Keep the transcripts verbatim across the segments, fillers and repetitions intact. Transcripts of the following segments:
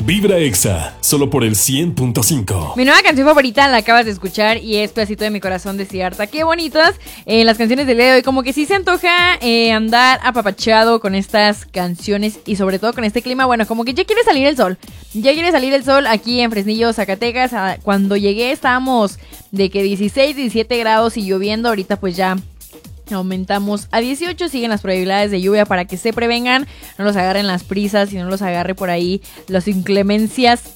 Vibra Exa, solo por el cien punto cinco. Mi nueva canción favorita la acabas de escuchar y es Pedacito de mi corazón de Siddhartha. Qué bonitas eh, las canciones del día de hoy. Como que sí se antoja eh, andar apapachado con estas canciones y sobre todo con este clima. Bueno, como que ya quiere salir el sol. Ya quiere salir el sol aquí en Fresnillo, Zacatecas. Cuando llegué estábamos de que dieciséis, diecisiete grados y lloviendo. Ahorita pues ya aumentamos a dieciocho, siguen las probabilidades de lluvia para que se prevengan, no los agarren las prisas y no los agarre por ahí las inclemencias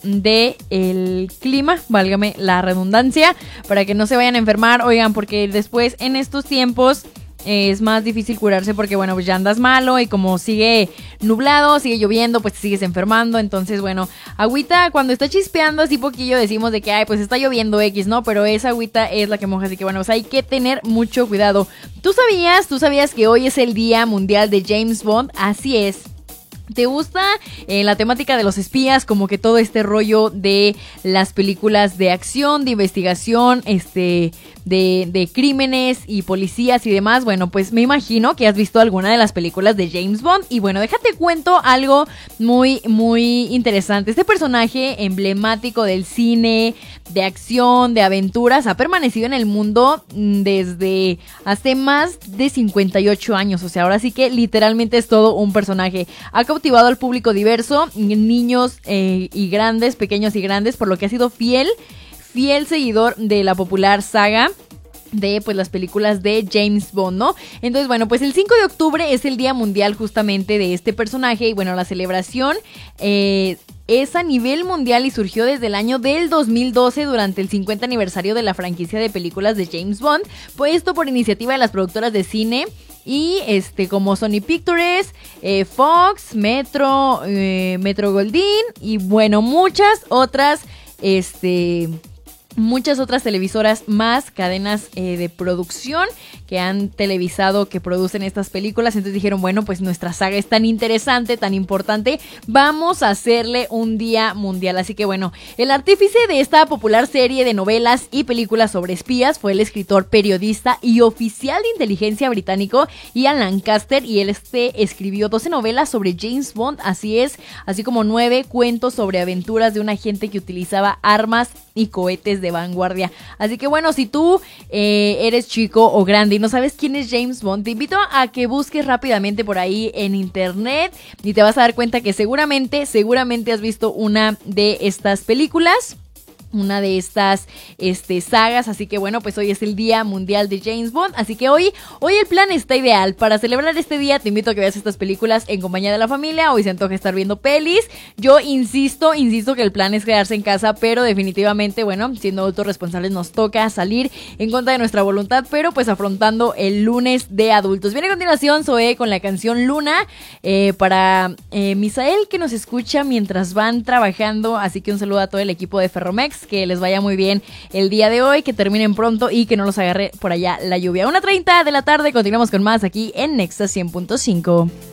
del clima, válgame la redundancia, para que no se vayan a enfermar, oigan, porque después en estos tiempos eh, es más difícil curarse porque bueno, pues ya andas malo y como sigue nublado, sigue lloviendo, pues te sigues enfermando, entonces bueno, agüita cuando está chispeando así poquillo decimos de que ay, pues está lloviendo X, ¿no? Pero esa agüita es la que moja, así que bueno, pues hay que tener mucho cuidado. ¿Tú sabías, tú sabías que hoy es el Día Mundial de James Bond? Así es. ¿Te gusta eh, la temática de los espías? Como que todo este rollo de las películas de acción, de investigación, este, de, de crímenes y policías y demás. Bueno, pues me imagino que has visto alguna de las películas de James Bond. Y bueno, déjate cuento algo muy, muy interesante. Este personaje emblemático del cine, de acción, de aventuras, ha permanecido en el mundo desde hace más de cincuenta y ocho años. O sea, ahora sí que literalmente es todo un personaje. Ha cautivado al público diverso, niños eh, y grandes, pequeños y grandes, por lo que ha sido fiel, fiel seguidor de la popular saga de pues las películas de James Bond, ¿no? Entonces, bueno, pues el cinco de octubre es el Día Mundial justamente de este personaje y bueno, la celebración eh, es a nivel mundial y surgió desde el año del dos mil doce durante el cincuenta aniversario de la franquicia de películas de James Bond, puesto por iniciativa de las productoras de cine y este como Sony Pictures, eh, Fox, Metro, eh, Metro Goldwyn y bueno, muchas otras este muchas otras televisoras más, cadenas eh, de producción que han televisado, que producen estas películas. Entonces dijeron, bueno, pues nuestra saga es tan interesante, tan importante, vamos a hacerle un día mundial. Así que bueno, el artífice de esta popular serie de novelas y películas sobre espías fue el escritor, periodista y oficial de inteligencia británico Ian Lancaster, y él este escribió doce novelas sobre James Bond, así es, así como nueve cuentos sobre aventuras de un agente que utilizaba armas y cohetes de vanguardia. Así que bueno, si tú eh, eres chico o grande y no sabes quién es James Bond, te invito a que busques rápidamente por ahí en internet y te vas a dar cuenta que seguramente, seguramente has visto una de estas películas, una de estas este, sagas, así que bueno, pues hoy es el Día Mundial de James Bond, así que hoy, hoy el plan está ideal. Para celebrar este día te invito a que veas estas películas en compañía de la familia. Hoy se antoja estar viendo pelis. Yo insisto, insisto que el plan es quedarse en casa, pero definitivamente, bueno, siendo adultos responsables nos toca salir en contra de nuestra voluntad, pero pues afrontando el lunes de adultos. Viene a continuación Zoé con la canción Luna, eh, para eh, Misael que nos escucha mientras van trabajando, así que un saludo a todo el equipo de Ferromex, que les vaya muy bien el día de hoy, que terminen pronto y que no los agarre por allá la lluvia. una treinta de la tarde, continuamos con más aquí en Nexa cien punto cinco.